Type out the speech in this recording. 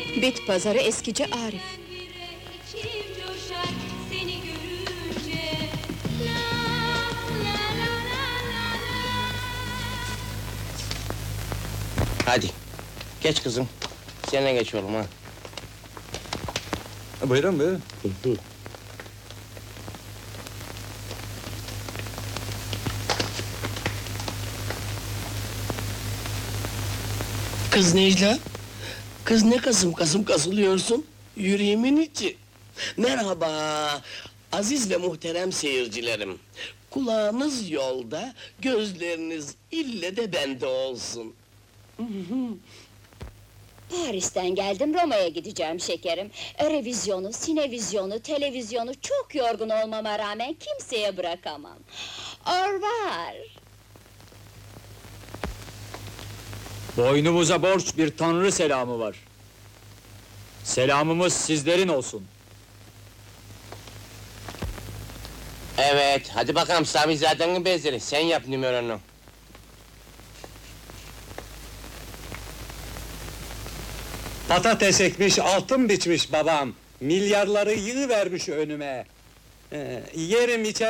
Bit pazarı eskici Arif. İçim coşar seni görünce. La la la la la. Hadi, geç kızım. Sen de geç oğlum ha. Buyurun buyurun. Kız Necla, kız ne kasım kasılıyorsun? Yüreğimin içi. Merhaba, aziz ve muhterem seyircilerim. Kulağınız yolda, gözleriniz ille de bende olsun. Paris'ten geldim, Roma'ya gideceğim şekerim. Revizyonu, sinevizyonu, televizyonu çok yorgun olmama rağmen kimseye bırakamam. Orvar! Boynumuza borç bir tanrı selamı var. Selamımız sizlerin olsun. Evet, hadi bakalım Sami zaten benzeri. Sen yap numaranı. Patates ekmiş, altın biçmiş babam. Milyarları yığıvermiş önüme. Yerim içer.